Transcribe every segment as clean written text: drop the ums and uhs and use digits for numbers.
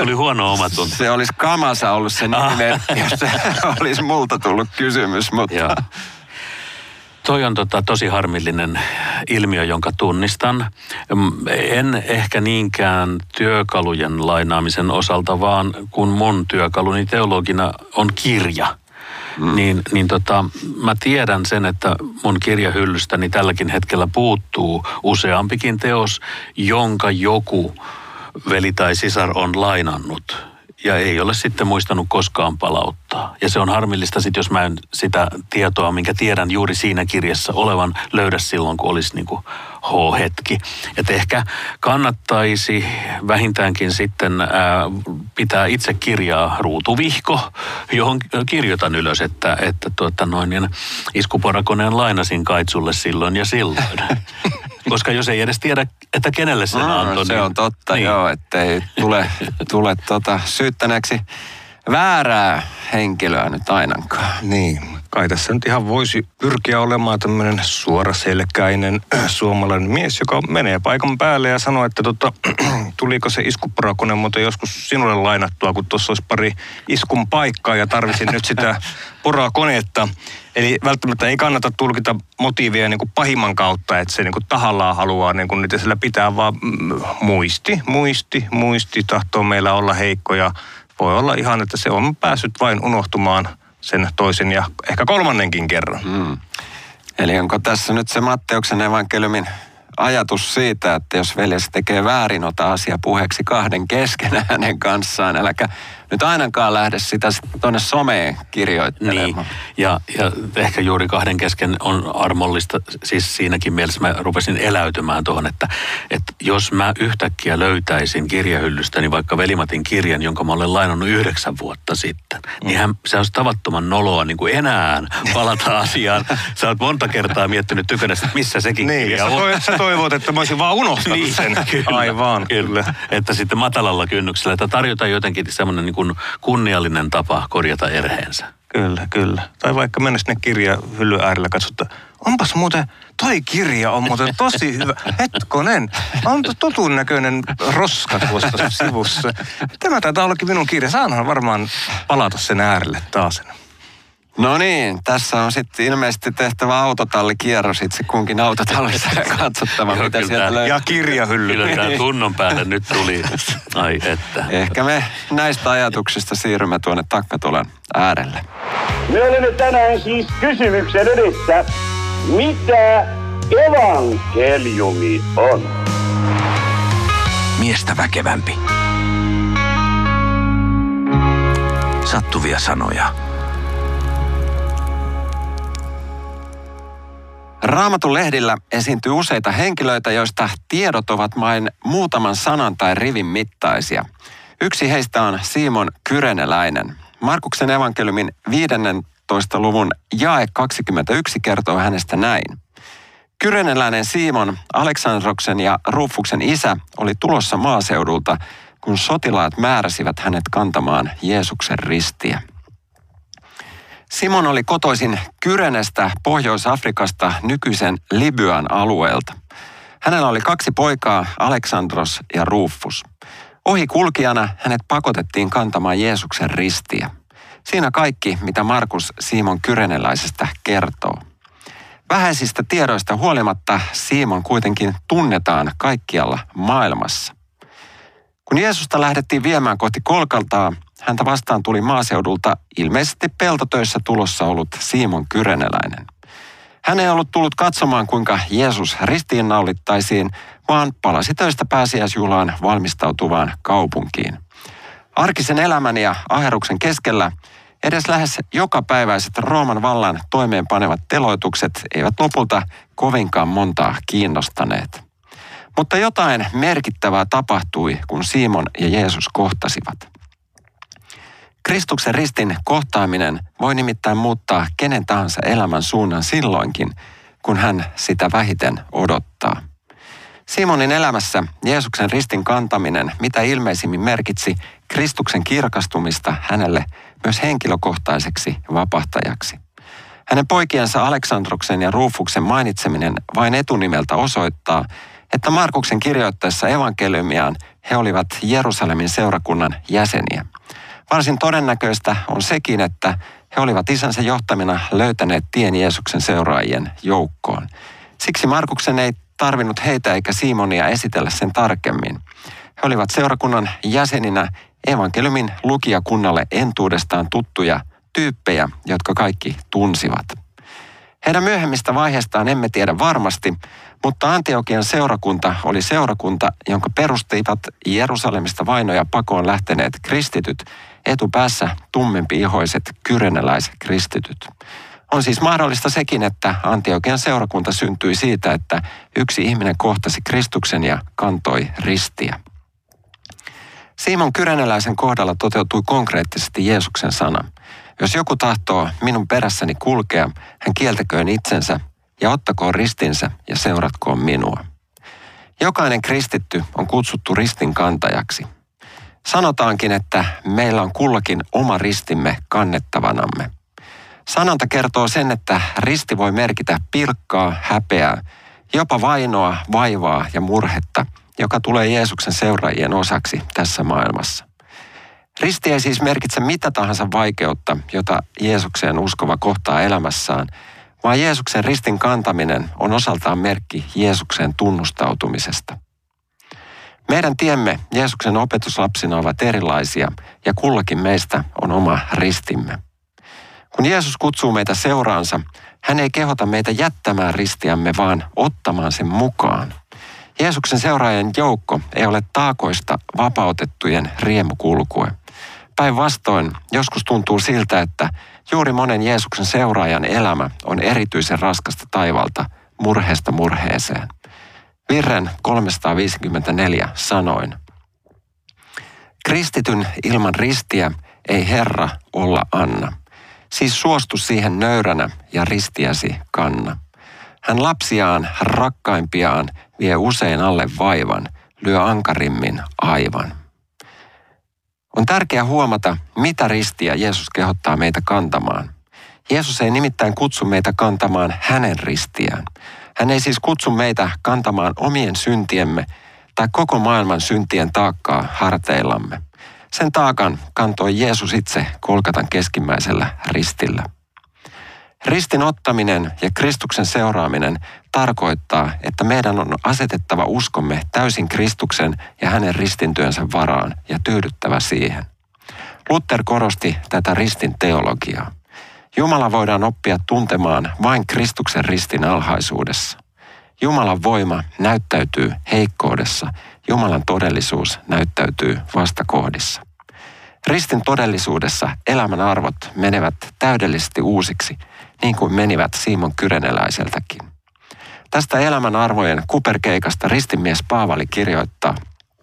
tuli huono omatunto. Se olisi Kamasa ollut se nimi, jos se olisi multa tullut kysymys, mutta... Joo. Toi on tosi harmillinen ilmiö, jonka tunnistan. En ehkä niinkään työkalujen lainaamisen osalta, vaan kun mun työkaluni teologina on kirja. Niin mä tiedän sen, että mun kirjahyllystäni tälläkin hetkellä puuttuu useampikin teos, jonka joku veli tai sisar on lainannut. Ja ei ole sitten muistanut koskaan palauttaa. Ja se on harmillista sitten, jos mä en sitä tietoa, minkä tiedän juuri siinä kirjassa olevan, löydä silloin, kun olisi niin kuin H-hetki. Että ehkä kannattaisi vähintäänkin sitten pitää itse kirjaa ruutuvihko, johon kirjoitan ylös, että iskuporakoneen lainasin Kaitsulle silloin ja silloin. Koska jos ei edes tiedä, että kenelle sen antoi. Se on totta, niin. Joo, ettei tule syyttäneeksi väärää henkilöä nyt ainakaan. Niin, kai tässä nyt ihan voisi pyrkiä olemaan tämmöinen suoraselkäinen suomalainen mies, joka menee paikan päälle ja sanoo, että tuliko se iskuporakone muuten joskus sinulle lainattua, kun tuossa olisi pari iskun paikkaa ja tarvitsin nyt sitä porakonetta. Eli välttämättä ei kannata tulkita motiivia niin kuin pahimman kautta, että se niin kuin tahallaan haluaa niin kuin niitä sillä pitää, vaan muisti tahtoo meillä olla heikko ja voi olla ihan, että se on päässyt vain unohtumaan sen toisen ja ehkä kolmannenkin kerran. Eli onko tässä nyt se Matteuksen evankeliumin ajatus siitä, että jos veljes tekee väärin, ota asia puheeksi kahden kesken hänen kanssaan, äläkä nyt ainakaan lähde sitä tuonne someen kirjoittelemaan. Niin, ja ehkä juuri kahden kesken on armollista, siis siinäkin mielessä mä rupesin eläytymään tuohon, että jos mä yhtäkkiä löytäisin kirjahyllystäni vaikka Veli-Matin kirjan, jonka mä olen lainannut 9 vuotta sitten, niin se olisi tavattoman noloa niin kuin enää palata asiaan. Sä oot monta kertaa miettinyt tykönästä, että missä sekin kirja on. Niin, sä toivot, että mä olisin vaan unohtanut sen. Kyllä, aivan. Kyllä. Että sitten matalalla kynnyksellä, että tarjotaan jotenkin semmoinen niin kuin kunniallinen tapa korjata erheensä. Kyllä. Tai vaikka mennä sinne kirjahyllyn äärellä katsottaa, onpas muuten, toi kirja on muuten tosi hyvä. Hetkonen, on totun näköinen roska tuossa sivussa. Tämä taitaa ollakin minun kirja. Saanhan varmaan palata sen äärelle taas. No niin, tässä on sitten ilmeisesti tehtävä autotallikierros itse kunkin autotallissa ja katsottava, mitä sieltä löytyy. Ja kirjahylly. Kyllä tämä tunnon päälle nyt tuli. Ai että. Ehkä me näistä ajatuksista siirrymme tuonne takkatulen äärelle. Me olemme tänään siis kysymyksen edessä, mitä evankeliumi on? Miestä väkevämpi. Sattuvia sanoja. Raamatun lehdillä esiintyy useita henkilöitä, joista tiedot ovat vain muutaman sanan tai rivin mittaisia. Yksi heistä on Simon Kyreneläinen. Markuksen evankeliumin 15. luvun jae 21 kertoo hänestä näin. Kyreneläinen Simon, Aleksandroksen ja Rufuksen isä, oli tulossa maaseudulta, kun sotilaat määräsivät hänet kantamaan Jeesuksen ristiä. Simon oli kotoisin Kyrenestä, Pohjois-Afrikasta, nykyisen Libyan alueelta. Hänellä oli 2 poikaa, Aleksandros ja Rufus. Ohikulkijana hänet pakotettiin kantamaan Jeesuksen ristiä. Siinä kaikki, mitä Markus Simon Kyreneläisestä kertoo. Vähäisistä tiedoista huolimatta Simon kuitenkin tunnetaan kaikkialla maailmassa. Kun Jeesusta lähdettiin viemään kohti Kolkaltaa, häntä vastaan tuli maaseudulta ilmeisesti peltotöissä tulossa ollut Simon Kyreneläinen. Hän ei ollut tullut katsomaan, kuinka Jeesus ristiinnaulittaisiin, vaan palasi töistä pääsiäisjuhlaan valmistautuvaan kaupunkiin. Arkisen elämän ja aherruksen keskellä edes lähes jokapäiväiset Rooman vallan toimeenpanevat teloitukset eivät lopulta kovinkaan montaa kiinnostaneet. Mutta jotain merkittävää tapahtui, kun Simon ja Jeesus kohtasivat. Kristuksen ristin kohtaaminen voi nimittäin muuttaa kenen tahansa elämän suunnan silloinkin, kun hän sitä vähiten odottaa. Simonin elämässä Jeesuksen ristin kantaminen mitä ilmeisimmin merkitsi Kristuksen kirkastumista hänelle myös henkilökohtaiseksi vapahtajaksi. Hänen poikiensa Aleksandroksen ja Rufuksen mainitseminen vain etunimeltä osoittaa, että Markuksen kirjoittaessa evankeliumiaan he olivat Jerusalemin seurakunnan jäseniä. Varsin todennäköistä on sekin, että he olivat isänsä johtamina löytäneet tien Jeesuksen seuraajien joukkoon. Siksi Markuksen ei tarvinnut heitä eikä Simonia esitellä sen tarkemmin. He olivat seurakunnan jäseninä evankeliumin lukijakunnalle entuudestaan tuttuja tyyppejä, jotka kaikki tunsivat. Heidän myöhemmistä vaiheistaan emme tiedä varmasti, mutta Antiokian seurakunta oli seurakunta, jonka perustivat Jerusalemista vainoja pakoon lähteneet kristityt, etupäässä tummempi-ihoiset kyreneläiskristityt. On siis mahdollista sekin, että Antiokian seurakunta syntyi siitä, että yksi ihminen kohtasi Kristuksen ja kantoi ristiä. Simon kyreneläisen kohdalla toteutui konkreettisesti Jeesuksen sana. Jos joku tahtoo minun perässäni kulkea, hän kieltäköön itsensä ja ottakoon ristinsä ja seuratkoon minua. Jokainen kristitty on kutsuttu ristin kantajaksi. Sanotaankin, että meillä on kullakin oma ristimme kannettavanamme. Sanonta kertoo sen, että risti voi merkitä pilkkaa, häpeää, jopa vainoa, vaivaa ja murhetta, joka tulee Jeesuksen seuraajien osaksi tässä maailmassa. Risti ei siis merkitse mitä tahansa vaikeutta, jota Jeesukseen uskova kohtaa elämässään, vaan Jeesuksen ristin kantaminen on osaltaan merkki Jeesuksen tunnustautumisesta. Meidän tiemme Jeesuksen opetuslapsina ovat erilaisia ja kullakin meistä on oma ristimme. Kun Jeesus kutsuu meitä seuraansa, hän ei kehota meitä jättämään ristiämme, vaan ottamaan sen mukaan. Jeesuksen seuraajien joukko ei ole taakoista vapautettujen riemukulkue. Päinvastoin joskus tuntuu siltä, että juuri monen Jeesuksen seuraajan elämä on erityisen raskasta taivalta murheesta murheeseen. Virren 354 sanoin: kristityn ilman ristiä ei Herra olla anna. Siis suostu siihen nöyränä ja ristiäsi kanna. Hän lapsiaan, rakkaimpiaan, vie usein alle vaivan, lyö ankarimmin aivan. On tärkeää huomata, mitä ristiä Jeesus kehottaa meitä kantamaan. Jeesus ei nimittäin kutsu meitä kantamaan hänen ristiään. Hän ei siis kutsu meitä kantamaan omien syntiemme tai koko maailman syntien taakkaa harteillamme. Sen taakan kantoi Jeesus itse Golgatan keskimmäisellä ristillä. Ristin ottaminen ja Kristuksen seuraaminen tarkoittaa, että meidän on asetettava uskomme täysin Kristuksen ja hänen ristintyönsä varaan ja tyydyttävä siihen. Luther korosti tätä ristin teologiaa. Jumala voidaan oppia tuntemaan vain Kristuksen ristin alhaisuudessa. Jumalan voima näyttäytyy heikkoudessa, Jumalan todellisuus näyttäytyy vastakohdissa. Ristin todellisuudessa elämän arvot menevät täydellisesti uusiksi, niin kuin menivät Simon kyreneläiseltäkin. Tästä elämän arvojen kuperkeikasta ristinmies Paavali kirjoittaa: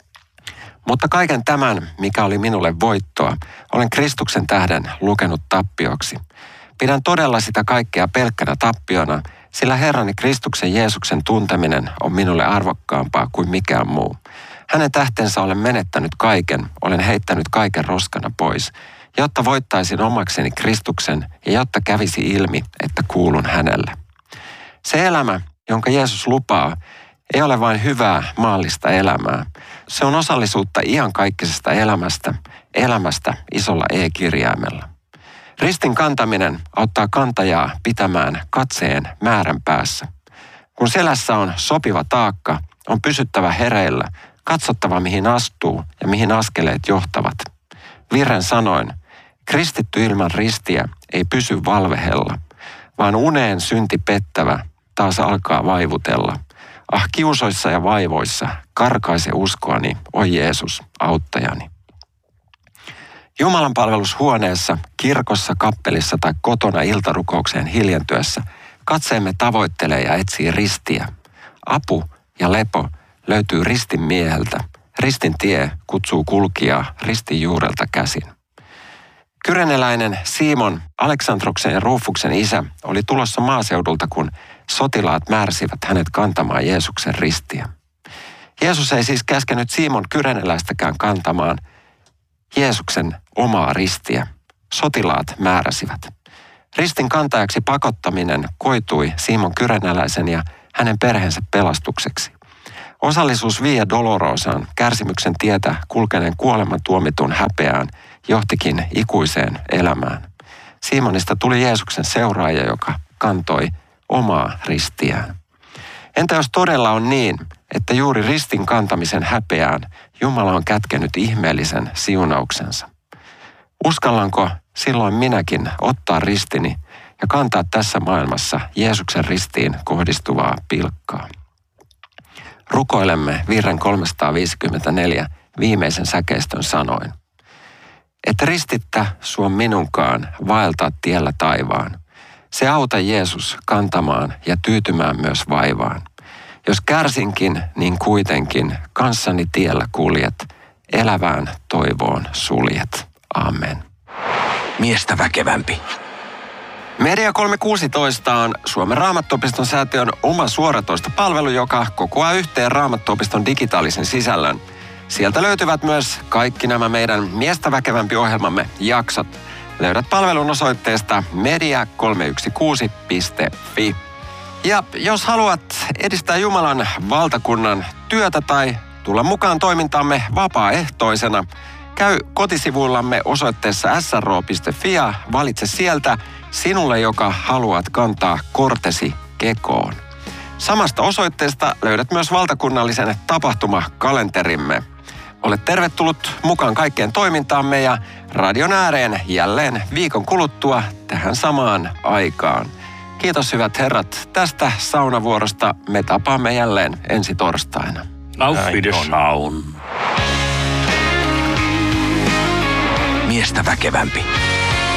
mutta kaiken tämän, mikä oli minulle voittoa, olen Kristuksen tähden lukenut tappioksi. Pidän todella sitä kaikkea pelkkänä tappiona, sillä Herrani Kristuksen Jeesuksen tunteminen on minulle arvokkaampaa kuin mikään muu. Hänen tähtensä olen menettänyt kaiken, olen heittänyt kaiken roskana pois, jotta voittaisin omakseni Kristuksen ja jotta kävisi ilmi, että kuulun hänelle. Se elämä, jonka Jeesus lupaa, ei ole vain hyvää maallista elämää. Se on osallisuutta iankaikkisesta elämästä isolla E-kirjaimella. Ristin kantaminen auttaa kantajaa pitämään katseen määrän päässä. Kun selässä on sopiva taakka, on pysyttävä hereillä, katsottava mihin astuu ja mihin askeleet johtavat. Virren sanoin: kristitty ilman ristiä ei pysy valvehella, vaan uneen synti pettävä taas alkaa vaivutella. Ah, kiusoissa ja vaivoissa karkaise uskoani, oi Jeesus, auttajani. Jumalan palvelushuoneessa, kirkossa, kappelissa tai kotona iltarukoukseen hiljentyessä katseemme tavoittelee ja etsii ristiä. Apu ja lepo löytyy ristin mieheltä. Ristin tie kutsuu kulkijaa ristin juurelta käsin. Kyreneläinen Simon, Aleksandroksen ja Rufuksen isä, oli tulossa maaseudulta, kun sotilaat määrsivät hänet kantamaan Jeesuksen ristiä. Jeesus ei siis käskenyt Simon kyreneläistäkään kantamaan Jeesuksen omaa ristiä. Sotilaat määräsivät. Ristin kantajaksi pakottaminen koitui Simon kyreneläisen ja hänen perheensä pelastukseksi. Osallisuus Via Dolorosaan, kärsimyksen tietä kulkeneen kuoleman tuomitun häpeään, johtikin ikuiseen elämään. Simonista tuli Jeesuksen seuraaja, joka kantoi omaa ristiään. Entä jos todella on niin, että juuri ristin kantamisen häpeään Jumala on kätkenyt ihmeellisen siunauksensa? Uskallanko silloin minäkin ottaa ristini ja kantaa tässä maailmassa Jeesuksen ristiin kohdistuvaa pilkkaa? Rukoilemme virren 354 viimeisen säkeistön sanoin. Et ristittä suon minunkaan vaeltaa tiellä taivaan. Se auta Jeesus kantamaan ja tyytymään myös vaivaan. Jos kärsinkin, niin kuitenkin kanssani tiellä kuljet, elävään toivoon suljet. Amen. Miestä väkevämpi. Media 316 on Suomen Raamattuopiston säätiön oma suoratoistopalvelu, joka kokoaa yhteen Raamattuopiston digitaalisen sisällön. Sieltä löytyvät myös kaikki nämä meidän Miestä väkevämpi -ohjelmamme jaksot. Löydät palvelun osoitteesta media316.fi. Ja jos haluat edistää Jumalan valtakunnan työtä tai tulla mukaan toimintaamme vapaaehtoisena, käy kotisivuillamme osoitteessa sro.fi ja valitse sieltä sinulle, joka haluat kantaa kortesi kekoon. Samasta osoitteesta löydät myös valtakunnallisen tapahtumakalenterimme. Olet tervetullut mukaan kaikkeen toimintaamme ja radion ääreen jälleen viikon kuluttua tähän samaan aikaan. Kiitos hyvät herrat tästä saunavuorosta. Me tapaamme jälleen ensi torstaina. Auf Wiedersehen. Miestä väkevämpi.